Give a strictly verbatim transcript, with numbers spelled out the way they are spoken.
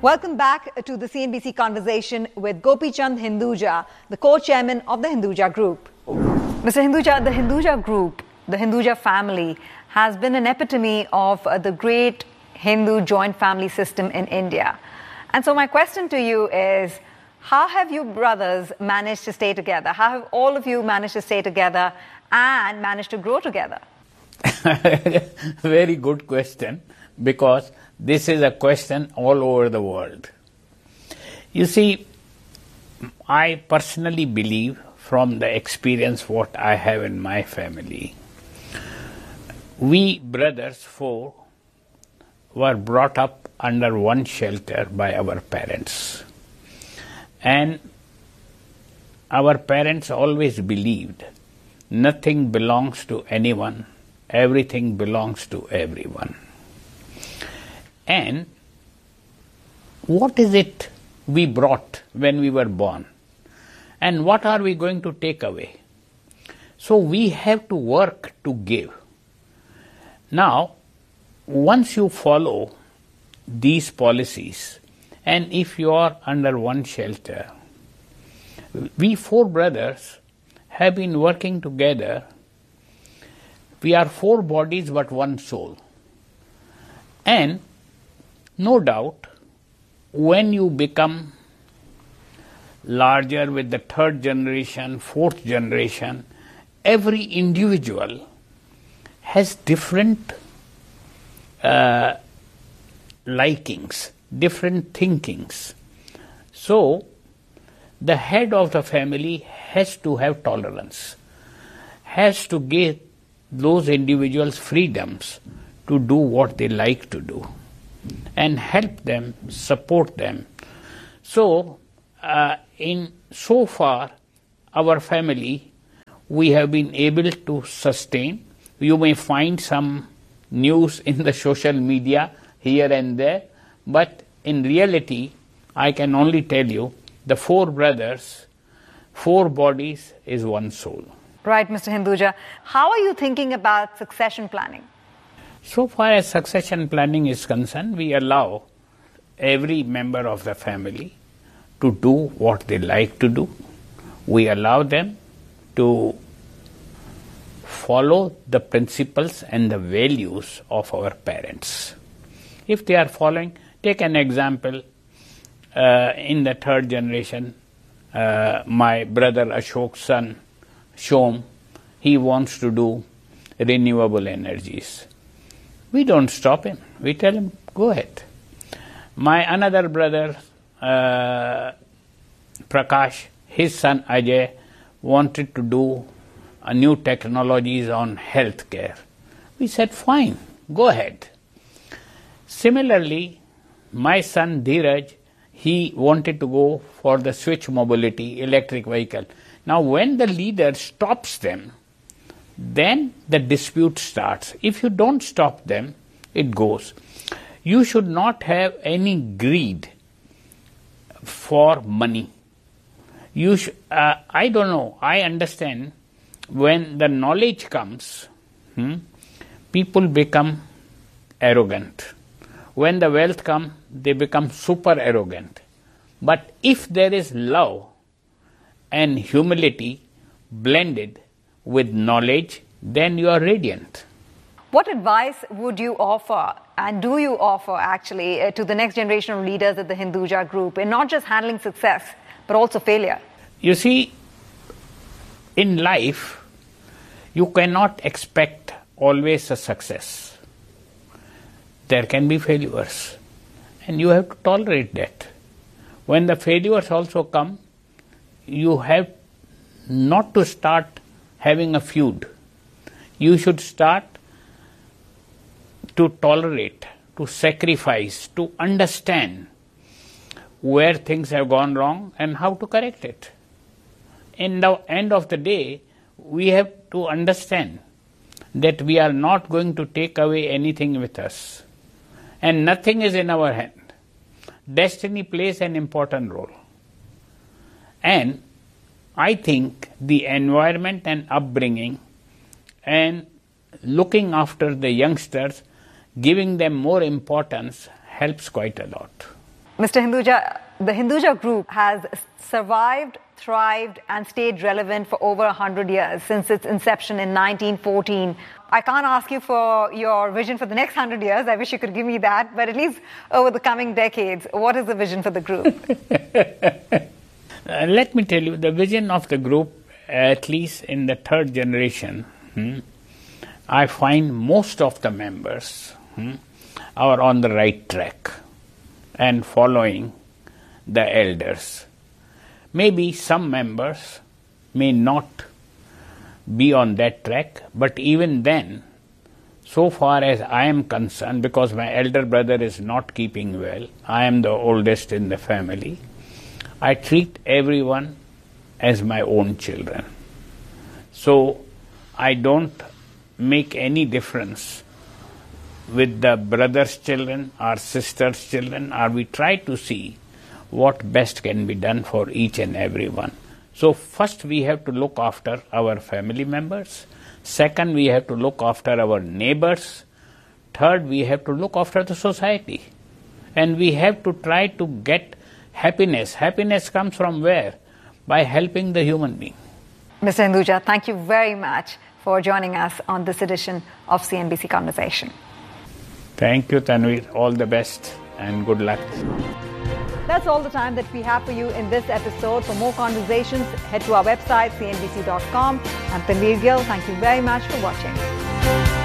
Welcome back to the C N B C Conversation with Gopi Chand Hinduja, the co-chairman of the Hinduja Group. Mister Hinduja, the Hinduja Group, the Hinduja family, has been an epitome of uh, the great Hindu joint family system in India. And so my question to you is, how have you brothers managed to stay together? How have all of you managed to stay together and managed to grow together? Very good question, because this is a question all over the world. You see, I personally believe from the experience what I have in my family, we brothers four were brought up under one shelter by our parents. And our parents always believed nothing belongs to anyone, everything belongs to everyone. And what is it we brought when we were born? And what are we going to take away? So we have to work to give. Now, once you follow these policies, and if you are under one shelter, we four brothers have been working together. We are four bodies but one soul. And no doubt, when you become larger with the third generation, fourth generation, every individual has different uh, likings, different thinkings. So, the head of the family has to have tolerance, has to give those individuals freedoms to do what they like to do, and help them, support them. So, uh, in so far, our family, we have been able to sustain. You may find some news in the social media here and there, but in reality, I can only tell you, the four brothers, four bodies is one soul. Right, Mister Hinduja. How are you thinking about succession planning? So far as succession planning is concerned, we allow every member of the family to do what they like to do. We allow them to follow the principles and the values of our parents. If they are following, take an example, uh, in the third generation, uh, my brother Ashok's son, Shom, he wants to do renewable energies. We don't stop him. We tell him, go ahead. My another brother, uh, Prakash, his son Ajay, wanted to do uh, new technologies on healthcare. We said, fine, go ahead. Similarly, my son Dheeraj, he wanted to go for the switch mobility, electric vehicle. Now, when the leader stops them, then the dispute starts. If you don't stop them, it goes. You should not have any greed for money. You sh- uh, I don't know, I understand when the knowledge comes, hmm, people become arrogant. When the wealth comes, they become super arrogant. But if there is love and humility blended with knowledge, then you are radiant. What advice would you offer, and do you offer actually, uh, to the next generation of leaders at the Hinduja Group in not just handling success, but also failure? You see, in life, you cannot expect always a success. There can be failures, and you have to tolerate that. When the failures also come, you have not to start having a feud. You should start to tolerate, to sacrifice, to understand where things have gone wrong and how to correct it. In the end of the day, we have to understand that we are not going to take away anything with us, and nothing is in our hand. Destiny plays an important role. And I think the environment and upbringing and looking after the youngsters, giving them more importance helps quite a lot. Mister Hinduja, the Hinduja Group has survived, thrived, and stayed relevant for over one hundred years since its inception in nineteen fourteen. I can't ask you for your vision for the next one hundred years. I wish you could give me that. But at least over the coming decades, what is the vision for the group? uh, let me tell you, the vision of the group, at least in the third generation, hmm, I find most of the members hmm, are on the right track and following the elders. Maybe some members may not be on that track, but even then, so far as I am concerned, because my elder brother is not keeping well, I am the oldest in the family, I treat everyone as my own children. So I don't make any difference with the brother's children or sister's children, or we try to see what best can be done for each and every one. So first we have to look after our family members. Second, we have to look after our neighbors. Third, we have to look after the society. And we have to try to get happiness. Happiness comes from where? By helping the human being. Mister Hinduja, thank you very much for joining us on this edition of C N B C Conversation. Thank you, Tanveer. All the best and good luck. That's all the time that we have for you in this episode. For more conversations, head to our website, C N B C dot com. I'm Tanveer Gill. Thank you very much for watching.